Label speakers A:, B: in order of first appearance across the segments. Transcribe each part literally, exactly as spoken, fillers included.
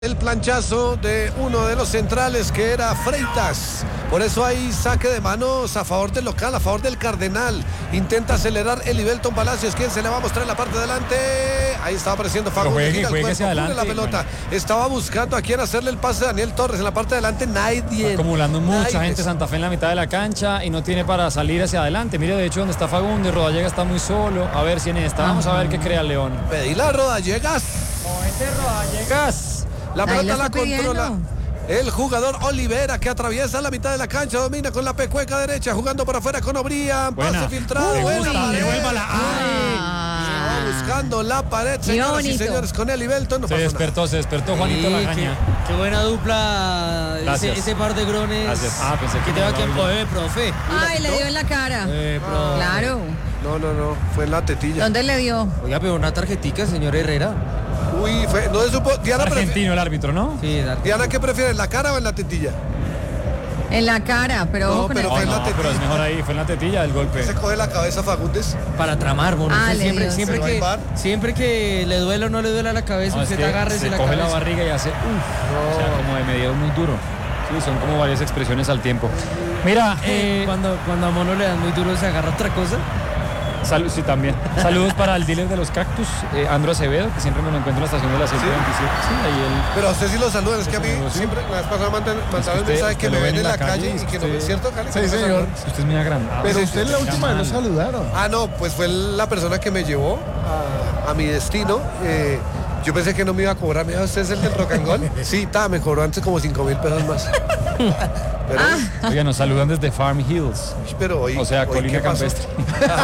A: El planchazo de uno de los centrales que era Freitas. Por eso hay saque de manos a favor del local, a favor del Cardenal. Intenta acelerar Elivelton Palacios. ¿Quién se le va a mostrar en la parte de adelante? Ahí estaba apareciendo Fago.
B: Juegue, juegue hacia adelante,
A: la pelota.
B: bueno.
A: Estaba buscando a quién hacerle el pase a Daniel Torres. En la parte de adelante nadie.
B: Está acumulando mucha
A: nadie.
B: gente Santa Fe en la mitad de la cancha y no tiene para salir hacia adelante. Mire, de hecho, donde está Fagundes, Rodallega está muy solo. A ver si en esta. Vamos a ver qué crea León.
A: Pedila Rodallegas.
B: Movete, Rodallegas.
A: La pelota la controla el jugador Olivera, que atraviesa la mitad de la cancha, domina con la pecueca derecha, jugando por afuera con Obría, pase filtrado,
B: Uy,
A: buena pared.
B: devuélvala.
A: Ay. Se va buscando la pared, señoras y señores, con Elivelton. No
B: se despertó, nada. se despertó Juanito
C: sí,
B: Lagaña.
C: Qué, qué buena dupla ese, ese par de grones.
B: Gracias. Ah, pensé que,
C: que te va a tiempo, eh, profe.
D: Ay, le dio en la cara.
C: Eh, pro.
D: Claro.
A: No, no, no, fue en la tetilla.
D: ¿Dónde le dio?
C: Oiga, pero una tarjetica, señor Herrera.
A: Uy, fue, no se supo. Diana
B: argentino
A: prefiere,
B: el árbitro, ¿no?
C: Sí,
A: Diana, ¿qué prefiere, en la cara o en la tetilla?
D: En la cara, pero
A: No,
D: ojo con
A: pero
D: el...
A: fue en la
B: no,
A: tetilla.
B: pero es mejor ahí, fue en la tetilla del golpe.
A: Se coge la cabeza Fagundes.
C: Para tramar, bueno.
D: Ah, le
C: siempre,
D: dio.
C: siempre,
A: ¿Se
C: que,
A: va a
C: siempre que le duela o no le duela la cabeza,
B: No,
C: usted
B: es que
C: agarre
B: se
C: la
B: coge
C: cabeza.
B: la barriga y hace uff, no. O sea, como de medido muy duro. Sí, son como varias expresiones al tiempo. Mira, eh,
C: cuando, cuando a Mono le dan muy duro, se agarra otra cosa.
B: Salud, sí, también. Saludos para el dealer de los cactus, eh, Andro Acevedo, que siempre me lo encuentro en la estación de la ciento veintisiete. Sí, ahí él.
A: Pero a usted sí lo saludan, es que a mí
B: Sí.
A: siempre, la vez pasada mandan, mandaron
B: usted-
A: mensaje que
B: usted
A: me
B: lo
A: ven
B: ven
A: en la calle y que no,
B: usted-
A: ¿cierto, Cali?
E: Sí,
A: Que no me
E: señor.
A: saludan.
B: Usted es muy agrandado.
E: Pero
A: Sí,
E: usted
A: sí,
E: la
A: sí,
E: última vez lo saludaron.
A: Ah, no, pues fue la persona que me llevó a, a mi destino. Eh, yo pensé que no me iba a cobrar. Me dijo, ¿usted es el del Rock and Roll? Sí, ta, me cobró antes como cinco mil pesos más. Pero,
D: Ah.
B: Oiga, nos saludan desde Farm Hills,
A: pero hoy,
B: o sea,
A: hoy,
B: colina
A: ¿qué pasó?
B: campestre.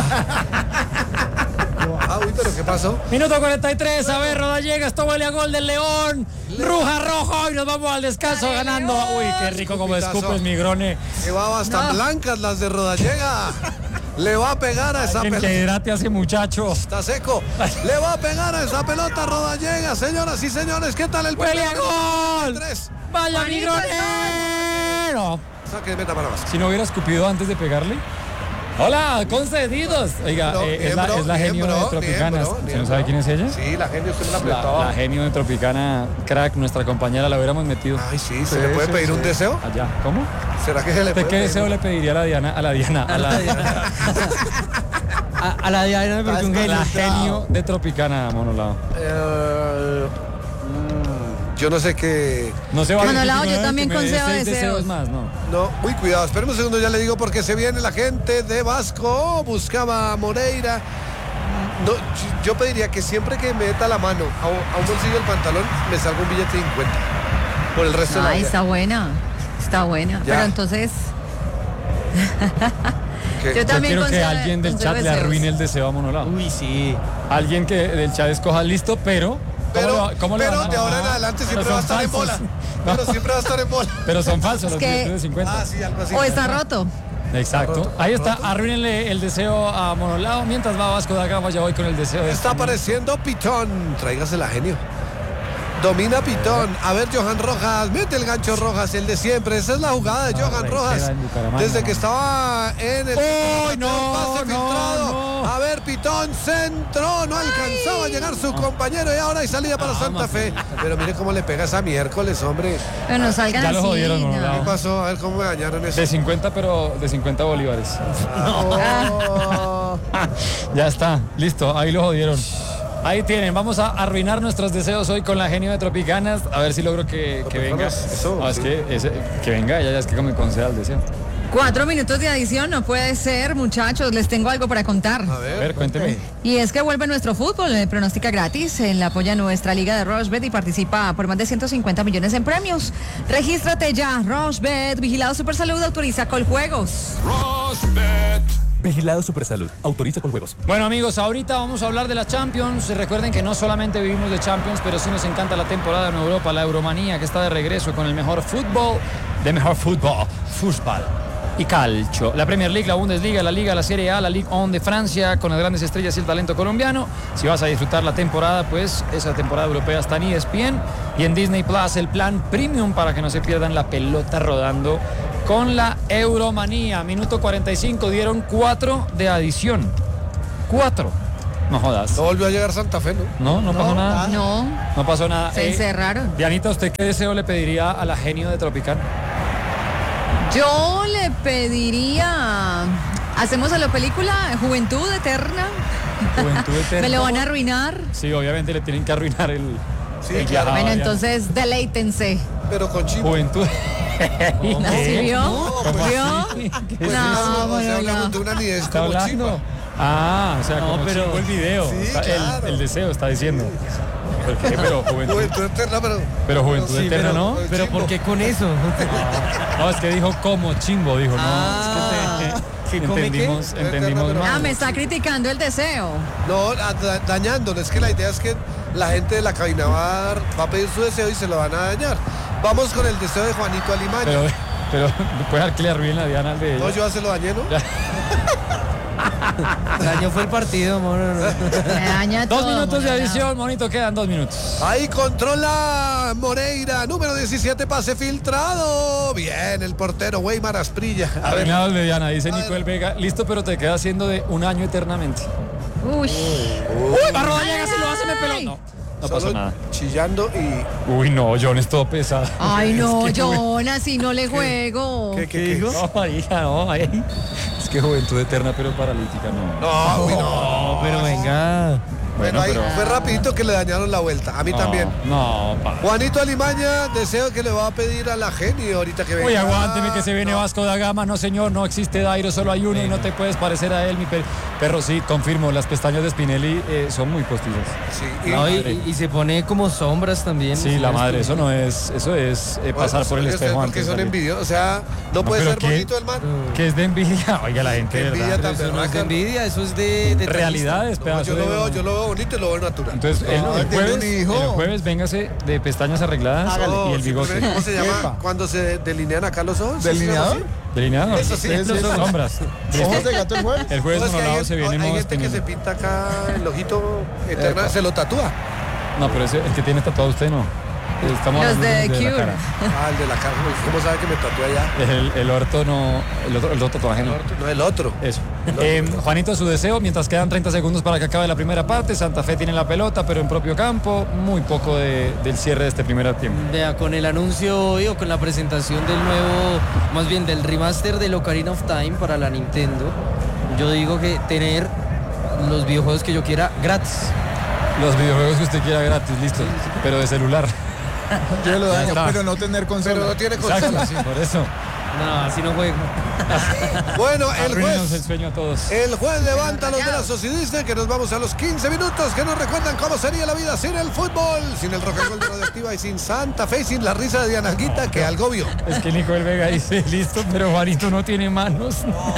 A: Ah, uy, pero ¿qué pasó?
B: Minuto cuarenta y tres, a ver, Rodallega, esto huele a gol del León. Ruja rojo y nos vamos al descanso ganando. Uy, qué rico como
A: Escupitazo.
B: escupes, mi grone.
A: Qué babas tan
D: No.
A: blancas las de Rodallega. Le va a pegar a esa
B: Alguien
A: pelota.
B: que hidrate a ese muchacho.
A: Está seco. Le va a pegar a esa pelota Rodallega. Señoras y señores, ¿qué tal el
B: ¡Huele a
A: primer
B: gol!
A: Tres.
B: ¡Vaya, mi
D: Juanito,
B: gronero!
A: Saque de meta para más.
B: Si no hubiera escupido antes de pegarle. Hola, concedidos. Oiga,
A: No,
B: eh, es, la,
A: miembro,
B: es la genio
A: miembro,
B: de Tropicanas.
A: miembro,
B: ¿Usted no
A: miembro.
B: sabe quién es ella?
A: Sí, la genio usted me la
B: La,
A: apretó.
B: la genio de Tropicana, crack, nuestra compañera, la hubiéramos metido
A: Ay, sí, ¿se
E: Sí,
A: le puede
E: sí,
A: pedir
E: sí.
A: un deseo?
B: allá. ¿Cómo?
A: ¿Será que se le
B: ¿De
A: puede
B: qué
A: pedir?
B: deseo le pediría a la Diana? A la Diana, a la,
C: A, a la Diana me porque un
B: a
C: genio.
B: la genio de Tropicana, monolado.
A: Eh, mm, yo no sé qué.
B: No se va
D: Monolao,
B: a
D: yo también
B: que me dé
D: concedo
B: seis
D: deseos.
B: más, no.
A: No, muy cuidado. Espérame un segundo, ya le digo porque se viene la gente de Vasco. Buscaba a Moreira. No, yo- yo pediría que siempre que meta la mano a, un- a un bolsillo del pantalón me salga un billete de cincuenta. Por el resto de la
D: Ay,
A: vida.
D: está buena. Está buena.
A: Ya.
D: Pero entonces...
A: ¿Qué?
D: Yo
B: Yo
D: también
B: quiero que
D: concedo-
B: alguien del
D: concedo
B: chat le
D: deseos.
B: arruine el deseo a Monolao.
C: Uy, sí.
B: Alguien que del chat escoja listo, pero.
A: Pero,
B: ¿cómo lo- cómo le
A: pero
B: van a-
A: de ahora en adelante
B: Pero
A: siempre va a
B: son
A: estar en bola.
B: falsos.
A: Pero
B: No,
A: siempre va a estar en bola.
B: pero son falsos los
D: que-
B: billetes de cincuenta.
A: Ah, sí, algo así.
D: O está roto.
B: Exacto.
A: roto,
B: Ahí está,
A: roto.
B: arruínenle el deseo a Monolao. Mientras va Vasco da Gama, ya voy con el deseo de
A: Está
B: este
A: apareciendo Pitón. Tráigasela, genio. Domina Pitón. A ver, Johan Rojas. Mete el gancho Rojas, el de siempre. Esa es la jugada de
B: No,
A: Johan
B: reitera
A: Rojas.
B: en Bucaramanga,
A: Desde que
B: no.
A: estaba en el.
B: ¡Uy, no,
A: pase
B: no,
A: filtrado.
B: no!
A: A ver, Pitón centro. No alcanzaba a llegar su compañero. Y ahora hay salida para Santa Fe. Pero mire cómo le pega esa miércoles, hombre.
D: Pero no salgan
B: Ya lo
D: así.
B: jodieron,
D: no.
B: Monolao.
A: ¿Qué pasó? A ver cómo me dañaron eso.
B: De cincuenta, pero de cincuenta bolívares.
A: No.
B: Ya está, listo, ahí lo jodieron. Ahí tienen, vamos a arruinar nuestros deseos hoy con la genio de Tropicanas. A ver si logro que, que venga.
A: Eso,
B: Ah, es
A: sí.
B: que, ese- que venga, ella ya es que me conceda el deseo.
D: Cuatro minutos de adición, no puede ser, muchachos. Les tengo algo para contar.
A: A
B: A
A: ver.
B: ver, cuénteme.
D: Y es que vuelve nuestro fútbol, eh, pronostica gratis, en la apoya nuestra liga de Rochebet y participa por más de ciento cincuenta millones en premios. Regístrate ya, Rochebet, vigilado Supersalud, autoriza Coljuegos.
F: Vigilado Supersalud. Autoriza con juegos.
B: Bueno, amigos, ahorita vamos a hablar de la Champions. Recuerden que no solamente vivimos de Champions, pero sí nos encanta la temporada en Europa, la Euromanía, que está de regreso con el mejor fútbol, de mejor fútbol, fútbol y calcio. La Premier League, la Bundesliga, la Liga, la Serie A, la Ligue uno de Francia, con las grandes estrellas y el talento colombiano. Si vas a disfrutar la temporada, pues esa temporada europea está en E S P N y en Disney Plus, el plan premium para que no se pierdan la pelota rodando con la Euromanía. Minuto cuarenta y cinco, dieron cuatro de adición. Cuatro. No jodas.
A: No volvió a llegar Santa Fe, ¿no?
B: No, no, no pasó nada.
D: No.
B: No pasó nada.
D: Se
B: eh,
D: encerraron.
B: Dianita, ¿usted qué deseo le pediría a la genio de Tropicana?
D: Yo le pediría, hacemos a la película Juventud Eterna.
B: Juventud Eterna.
D: Me lo van a arruinar.
B: Sí, obviamente le tienen que arruinar el...
A: Sí,
B: el
A: claro.
D: Bueno,
B: viajado,
D: entonces deleítense.
A: Pero con Chimbo.
B: Juventud.
D: ¿Así vio?
A: pues,
D: ¿Vio?
A: Pues
D: No,
A: no, o
D: bueno,
A: sea, hablamos
D: no.
A: de una nidez
B: ¿Está
A: como
B: hablando?
A: Chimba.
B: Ah, o sea,
C: No,
B: como
C: pero-
B: chimbo el video.
A: Sí,
B: Está-
A: claro.
B: el, el deseo está diciendo. ¿Por qué? Pero juventud,
A: Juventud eterna, pero...
B: pero juventud
A: Sí,
B: eterna,
A: pero-
B: ¿no?
C: Pero
A: Chimbo.
C: ¿por qué con eso?
B: No, es que dijo como chimbo, dijo, no.
C: Ah,
B: es que te,
C: ¿que come
B: entendimos,
A: qué?
B: entendimos
A: Eterna,
D: Ah,
B: mal.
D: me está criticando el deseo.
A: No, a- da- dañándolo. Es que la idea es que la gente de la cabina va a, dar- va a pedir su deseo y se lo van a dañar. Vamos con el deseo de Juanito Alimaña.
B: Pero, pero puede dejar que le arruinen la diana al de ella.
A: No, yo ya se lo dañé, ¿no?
C: Daño fue el partido, amor.
D: Me daña
B: Dos
D: todo,
B: minutos de
D: moneda.
B: adición, monito, quedan dos minutos.
A: Ahí controla Moreira, número diecisiete, pase filtrado. Bien, el portero Weimar Asprilla. A ver,
B: Arruinado el de Diana, dice
A: A ver.
B: Nicole Vega. Listo, pero te queda haciendo de un año eternamente.
D: Uy.
B: Uy, Barro llega, si lo hace, me peló. No, no pasó
A: solo
B: nada.
A: chillando y...
B: Uy, no, John es todo pesado.
D: Ay, no,
B: Es que
D: John, así no le juego.
A: ¿Qué, qué, qué?
B: No, María, no, ahí. Es que juventud eterna, pero paralítica, no.
A: No, uy, no.
C: No, pero venga.
A: Bueno, ahí
B: pero-
A: fue rapidito que le dañaron la vuelta. A mí
B: no,
A: también.
B: No, pa.
A: Juanito Alimaña, deseo que le va a pedir a la genio ahorita que venga.
B: Uy, aguánteme que se viene
A: No.
B: Vasco da Gama. No, señor, no existe Dairo, solo hay uno y no te puedes parecer a él, mi per- perro. Sí, confirmo, las pestañas de Spinelli eh, son muy postizas.
A: Sí, y-
C: No,
B: madre.
C: y, y se pone como sombras también.
B: Sí, la madre, eso no es, eso es eh,
A: Bueno,
B: pasar por el
A: oye, ustedes
B: espejo
A: porque
B: antes. de
A: son
B: salir.
A: envidiosos. O sea, no, puede
B: pero
A: ser
B: ¿qué?
A: bonito el man.
B: Que es de envidia. Oiga, la gente,
A: Qué
B: de
A: envidia
B: verdad.
A: tan
C: Eso no es de
A: berraca.
C: envidia, eso es de, de
B: Realidades,
A: No,
B: pedazo
A: yo, lo
B: de-
A: veo, yo lo veo bonito y lo veo natural.
B: Entonces, el,
E: No,
B: el
E: tiene
B: jueves,
E: un hijo.
B: el jueves véngase de pestañas arregladas
A: No,
B: y el bigote.
A: simplemente, ¿cómo se llama?
E: Epa.
A: Cuando se delinean acá los ojos. ¿sí se llama
E: ¿Delineador?
A: así?
B: Delineado.
A: Eso sí,
B: Los
A: eso sí.
B: sombras.
E: ¿Ojos de gato el jueves?
B: El jueves
A: No, es que hay,
B: monolado se viene
A: hay
B: modo
A: gente que se
B: Spinelli.
A: pinta acá el ojito eterna, se lo tatúa.
B: No, pero ese, el que tiene tatuado usted no. Estamos
D: Los
B: hablando
D: de
B: la
D: Cure.
B: cara.
A: Ah, el de la cara. ¿Cómo sabe que me tatué allá?
B: El, el orto no. El otro, el otro tatuaje no.
A: No, el otro.
B: Eso. Eh, Juanito, su deseo, mientras quedan treinta segundos para que acabe la primera parte. Santa Fe tiene la pelota, pero en propio campo. Muy poco de- del cierre de este primer tiempo.
C: Vea, con el anuncio hoy o con la presentación del nuevo, más bien del remaster de Ocarina of Time para la Nintendo, yo digo que tener los videojuegos que yo quiera gratis.
B: Los videojuegos que usted quiera gratis, listo. Pero de celular.
E: Yo lo daño,
B: está.
E: pero no tener consola.
A: Pero no tiene
B: Exacto,
A: consola.
B: sí, por eso.
C: No, así no juego.
A: Bueno, el
B: Arruínenos el
A: juez.
B: sueño a todos.
A: El juez levanta los brazos y dice que nos vamos a los quince minutos que nos recuerdan cómo sería la vida sin el fútbol, sin el rock and roll de Radioactiva y sin Santa Fe y sin la risa de Diana Guita que algo vio.
B: Es que Nicole Vega dice, listo, pero Juanito no tiene manos.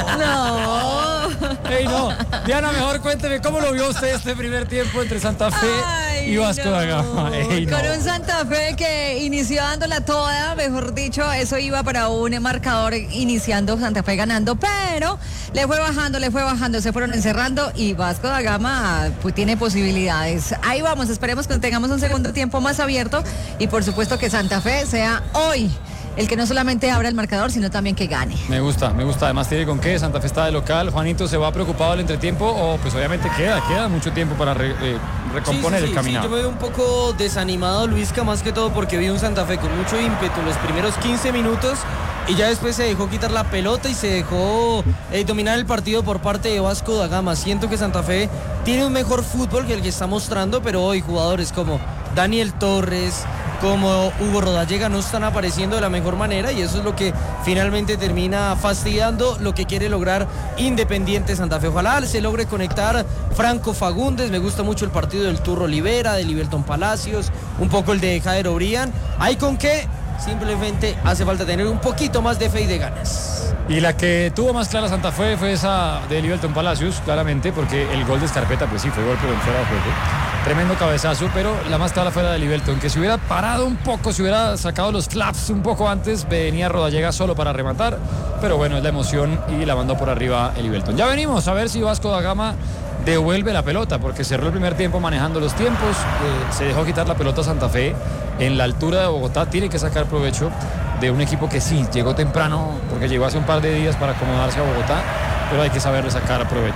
D: No.
B: Ey, no. Diana, mejor cuénteme cómo lo vio usted este primer tiempo entre Santa Fe
D: Ay,
B: y Vasco
D: no.
B: da Gama. Ey, no.
D: Con un Santa Fe que inició dándola toda, mejor dicho, eso iba para un marcador iniciando Santa Fe ganando, pero le fue bajando, le fue bajando, se fueron encerrando y Vasco da Gama pues tiene posibilidades. Ahí vamos, esperemos que tengamos un segundo tiempo más abierto y por supuesto que Santa Fe sea hoy el que no solamente abra el marcador, sino también que gane.
B: Me gusta, me gusta. Además tiene con qué. Santa Fe está de local. Juanito se va preocupado al entretiempo o pues obviamente queda, queda mucho tiempo para re- eh, recomponer
C: Sí, sí,
B: el
C: sí,
B: caminado.
C: sí, yo me veo un poco desanimado, Luisca, más que todo porque vi un Santa Fe con mucho ímpetu en los primeros quince minutos y ya después se dejó quitar la pelota y se dejó eh, dominar el partido por parte de Vasco da Gama. Siento que Santa Fe tiene un mejor fútbol que el que está mostrando, pero hoy jugadores como Daniel Torres, como Hugo Rodallega no están apareciendo de la mejor manera y eso es lo que finalmente termina fastidiando lo que quiere lograr Independiente Santa Fe. Ojalá se logre conectar Franco Fagundes, me gusta mucho el partido del Turro Olivera, de Liberton Palacios, un poco el de Jader Obrián. ¿Hay con qué? Simplemente hace falta tener un poquito más de fe y de ganas.
B: Y la que tuvo más clara Santa Fe fue esa de Liberton Palacios, claramente, porque el gol de Escarpeta, pues sí, fue gol, pero en fuera de juego. Tremendo cabezazo, pero la más clara fue la de Liberton, que si hubiera parado un poco, si hubiera sacado los flaps un poco antes, venía Rodallega solo para rematar, pero bueno, es la emoción y la mandó por arriba el Liberton. Ya venimos a ver si Vasco da Gama devuelve la pelota, porque cerró el primer tiempo manejando los tiempos, eh, se dejó quitar la pelota a Santa Fe en la altura de Bogotá, tiene que sacar provecho de un equipo que sí, llegó temprano, porque llegó hace un par de días para acomodarse a Bogotá, pero hay que saberle sacar provecho.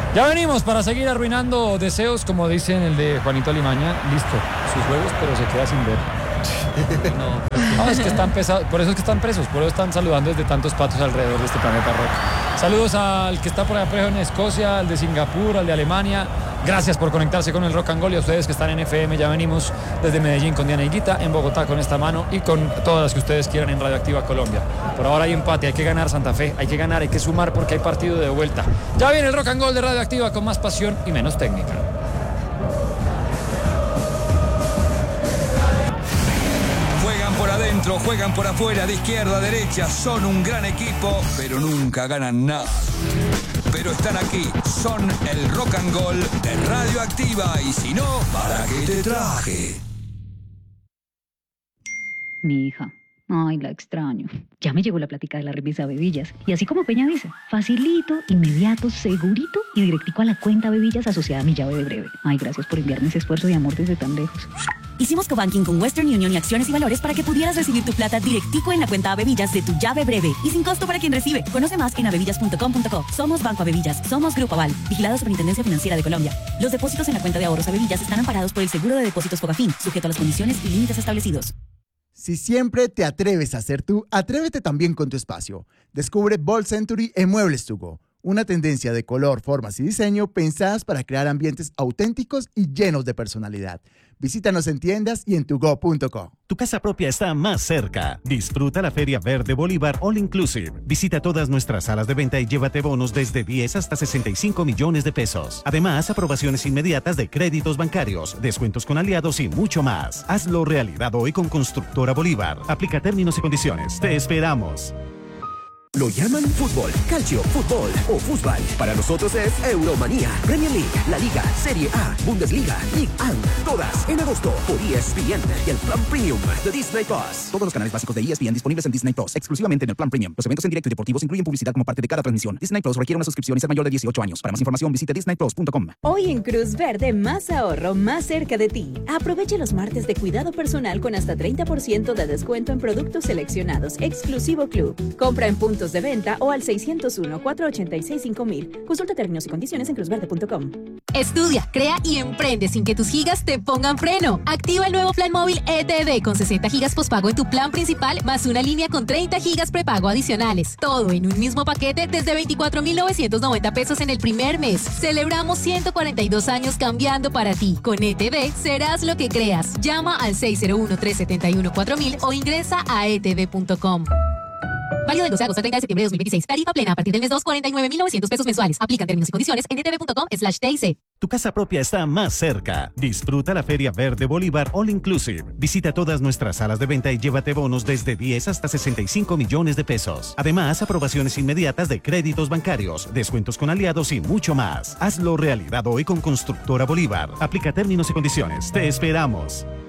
B: Ya venimos para seguir arruinando deseos, como dicen el de Juanito Alimaña. Listo, sus juegos, pero se queda sin ver. No, no, es que están pesados, por eso es que están presos, por eso están saludando desde tantos patos alrededor de este planeta rock. Saludos al que está por allá en Escocia, al de Singapur, al de Alemania. Gracias por conectarse con el Rock and Roll y a ustedes que están en F M. Ya venimos desde Medellín con Diana Higuita, en Bogotá con esta mano y con todas las que ustedes quieran en Radioactiva Colombia. Por ahora hay empate, hay que ganar Santa Fe, hay que ganar, hay que sumar porque hay partido de vuelta. Ya viene el Rock and Roll de Radioactiva con más pasión y menos técnica.
G: Juegan por adentro, juegan por afuera, de izquierda a derecha, son un gran equipo, pero nunca ganan nada. Pero están aquí, son el Rock and Roll de Radioactiva y si no, ¿para qué te traje?
H: Mi hija. Ay, la extraño. Ya me llegó la plática de la remesa Bebillas. Y así como Peña dice, facilito, inmediato, segurito y directico a la cuenta Bebillas asociada a mi llave de breve. Ay, gracias por enviarme ese esfuerzo de amor desde tan lejos.
I: Hicimos cobanking con Western Union y Acciones y Valores para que pudieras recibir tu plata directico en la cuenta Bebillas de tu llave breve y sin costo para quien recibe. Conoce más en abebillas punto com punto co. Somos Banco Abebillas, somos Grupo Aval, vigilado Superintendencia Financiera de Colombia. Los depósitos en la cuenta de ahorros Abebillas están amparados por el Seguro de Depósitos Fogafín, sujeto a las condiciones y límites establecidos.
E: Si siempre te atreves a ser tú, atrévete también con tu espacio. Descubre Bold Century en Muebles to Go, una tendencia de color, formas y diseño pensadas para crear ambientes auténticos y llenos de personalidad. Visítanos en tiendas y en tugo punto co.
J: Tu casa propia está más cerca. Disfruta la Feria Verde Bolívar All Inclusive. Visita todas nuestras salas de venta y llévate bonos desde diez hasta sesenta y cinco millones de pesos. Además, aprobaciones inmediatas de créditos bancarios, descuentos con aliados y mucho más. Hazlo realidad hoy con Constructora Bolívar. Aplica términos y condiciones. Te esperamos.
F: Lo llaman fútbol, calcio, fútbol o fútbol. Para nosotros es Euromanía, Premier League, La Liga, Serie A, Bundesliga, League One. Todas en agosto por E S P N y el plan premium de Disney Plus. Todos los canales básicos de E S P N disponibles en Disney Plus, exclusivamente en el plan premium. Los eventos en directo y deportivos incluyen publicidad como parte de cada transmisión. Disney Plus requiere una suscripción y ser mayor de dieciocho años. Para más información visite disney plus punto com.
K: Hoy en Cruz Verde, más ahorro, más cerca de ti. Aprovecha los martes de cuidado personal con hasta treinta por ciento de descuento en productos seleccionados. Exclusivo Club. Compra en puntos de venta o al seiscientos uno, cuatrocientos ochenta y seis, cinco mil. Consulta términos y condiciones en cruz verde punto com.
L: Estudia, crea y emprende sin que tus gigas te pongan freno. Activa el nuevo plan móvil E T V con sesenta gigas postpago en tu plan principal más una línea con treinta gigas prepago adicionales. Todo en un mismo paquete desde veinticuatro mil novecientos noventa pesos en el primer mes. Celebramos ciento cuarenta y dos años cambiando para ti. Con E T V serás lo que creas. Llama al seis cero uno, tres siete uno, cuatro mil o ingresa a e t v punto com. Válido del doce de agosto al treinta de septiembre de dos mil veintiséis. Tarifa plena a partir del mes dos, cuarenta y nueve mil novecientos pesos mensuales. Aplican términos y condiciones en e t v punto com slash t i c.
J: Tu casa propia está más cerca. Disfruta la Feria Verde Bolívar All Inclusive. Visita todas nuestras salas de venta y llévate bonos desde diez hasta sesenta y cinco millones de pesos. Además, aprobaciones inmediatas de créditos bancarios, descuentos con aliados y mucho más. Hazlo realidad hoy con Constructora Bolívar. Aplica términos y condiciones. Te esperamos.